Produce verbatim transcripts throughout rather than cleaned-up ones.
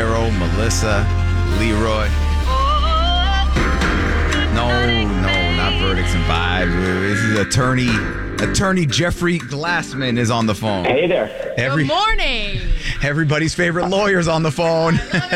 Daryl, Melissa, Leroy. No, no, not verdicts and vibes. This is attorney, attorney Jeffrey Glassman is on the phone. Hey there. Every, Good morning. Everybody's favorite lawyer's on the phone.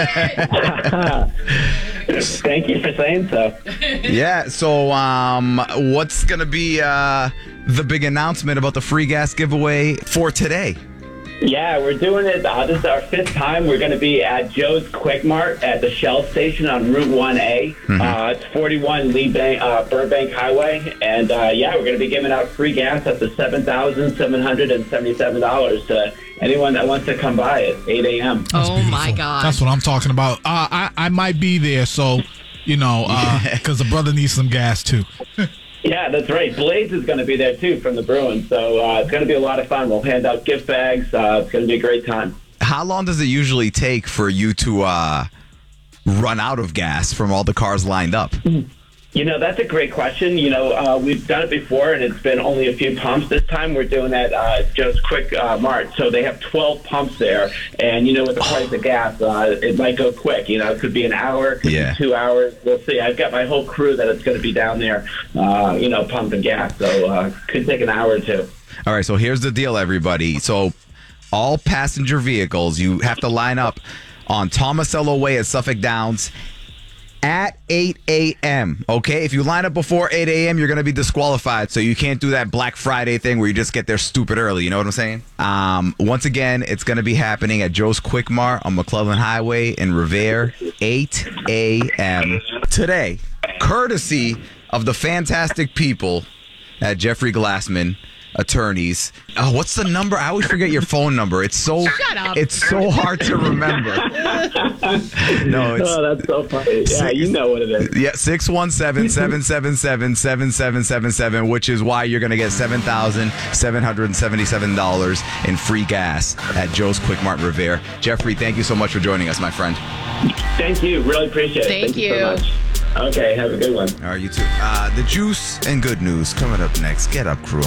Thank you for saying so. Yeah, so um, what's going to be uh, the big announcement about the free gas giveaway for today? Yeah, we're doing it. Uh, this is our fifth time. We're going to be at Joe's Quick Mart at the Shell Station on Route one A. Mm-hmm. Uh, it's forty-one Lee Bank, uh, Burbank Highway. And, uh, yeah, we're going to be giving out free gas up to seven thousand seven hundred seventy-seven dollars to anyone that wants to come by at eight a.m. Oh, my God. That's what I'm talking about. Uh, I, I might be there, so, you know, because uh, the brother needs some gas, too. Yeah, that's right. Blaze is going to be there, too, from the Bruins. So uh, it's going to be a lot of fun. We'll hand out gift bags. Uh, it's going to be a great time. How long does it usually take for you to uh, run out of gas from all the cars lined up? You know, that's a great question. You know, uh, we've done it before, and it's been only a few pumps. This time we're doing that uh, Joe's Quick uh, Mart. So they have twelve pumps there. And, you know, with the price of gas, uh, it might go quick. You know, it could be an hour, it could yeah. be two hours. We'll see. I've got my whole crew that is going to be down there, uh, you know, pumping gas. So uh could take an hour or two. All right, so here's the deal, everybody. So all passenger vehicles, you have to line up on Tomasello Way at Suffolk Downs at eight a.m., okay? If you line up before eight a.m., you're going to be disqualified, so you can't do that Black Friday thing where you just get there stupid early, you know what I'm saying? Um, once again, it's going to be happening at Joe's Quick Mart on McClellan Highway in Revere, eight a.m. today, courtesy of the fantastic people at Jeffrey Glassman Attorneys. Oh, what's the number? I always forget your phone number. It's so Shut up. It's so hard to remember. No, it's Oh, that's so funny. Yeah, Six- you know what it is. yeah, six one seven, seven seven seven, seven seven seven seven, which is why you're going to get seven thousand seven hundred seventy-seven dollars in free gas at Joe's Quick Mart Revere. Jeffrey, thank you so much for joining us, my friend. Thank you. Really appreciate it. Thank Thank you you. so much. Okay, have a good one. All right, you too. Uh, the juice and good news coming up next. Get up, crew.